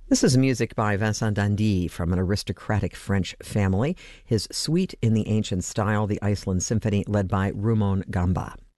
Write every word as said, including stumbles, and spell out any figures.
This is music by Vincent Dandy from an aristocratic French family. His Suite in the Ancient Style, the Iceland Symphony, led by Rumon Gamba.